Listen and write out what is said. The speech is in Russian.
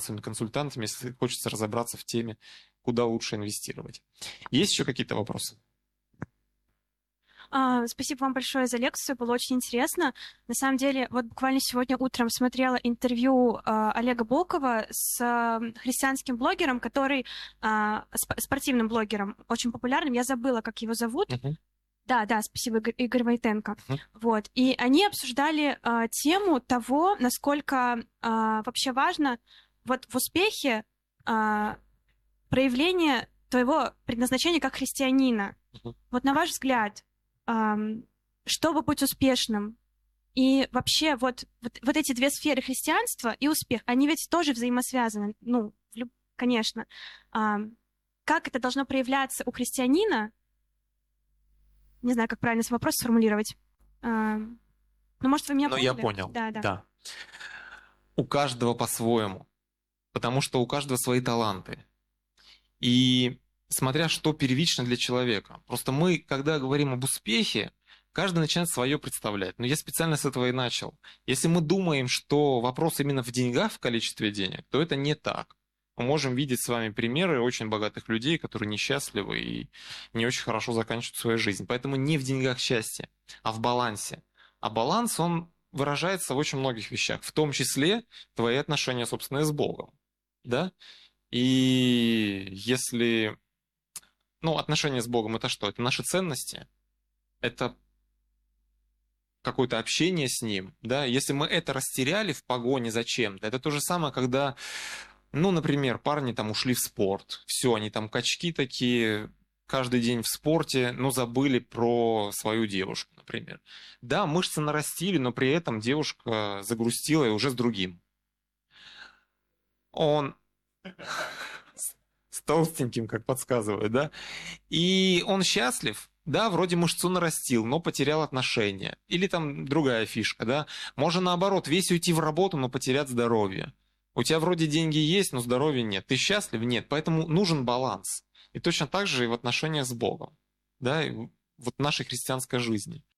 финансовыми консультантами, если хочется разобраться в теме, куда лучше инвестировать. Есть еще какие-то вопросы? Спасибо вам большое за лекцию, было очень интересно. На самом деле, вот буквально сегодня утром смотрела интервью Олега Волкова с христианским блогером, который спортивным блогером, очень популярным. Я забыла, как его зовут. Да, спасибо, Игорь Войтенко. Вот. И они обсуждали тему того, насколько вообще важно вот в успехе проявление твоего предназначения как христианина. Вот на ваш взгляд, чтобы быть успешным, и вообще вот эти две сферы христианства и успех, они ведь тоже взаимосвязаны, ну, конечно. Как это должно проявляться у христианина? Не знаю, как правильно свой вопрос сформулировать. Ну, может, вы меня поняли? Я понял, да. У каждого по-своему, потому что у каждого свои таланты. И смотря что первично для человека. Просто мы, когда говорим об успехе, каждый начинает свое представлять. Но я специально с этого и начал. Если мы думаем, что вопрос именно в деньгах, в количестве денег, то это не так. Мы можем видеть с вами примеры очень богатых людей, которые несчастливы и не очень хорошо заканчивают свою жизнь. Поэтому не в деньгах счастье, а в балансе. А баланс, он выражается в очень многих вещах, в том числе твои отношения, собственно, с Богом. Да? И если... отношения с Богом — это что? Это наши ценности, это какое-то общение с Ним, да? Если мы это растеряли в погоне за чем-то, это то же самое, когда, например, парни там ушли в спорт, все, они там качки такие, каждый день в спорте, но забыли про свою девушку, например. Да, мышцы нарастили, но при этом девушка загрустила и уже с другим. Он... с толстеньким, как подсказывают, да? И он счастлив, да, вроде мышцу нарастил, но потерял отношения. Или там другая фишка, да? Можно наоборот, весь уйти в работу, но потерять здоровье. У тебя вроде деньги есть, но здоровья нет. Ты счастлив? Нет. Поэтому нужен баланс. И точно так же и в отношениях с Богом, да, и вот в нашей христианской жизни.